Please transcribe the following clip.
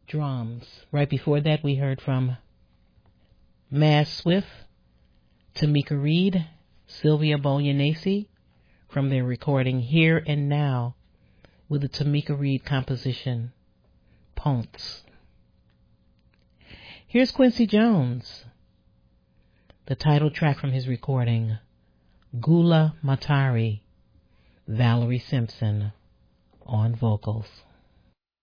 drums. Right before that, we heard from Maz Swift, Tamika Reed, Sylvia Bolognesi from their recording Here and Now with the Tamika Reed composition, Ponce. Here's Quincy Jones, the title track from his recording, Gula Matari, Valerie Simpson on vocals.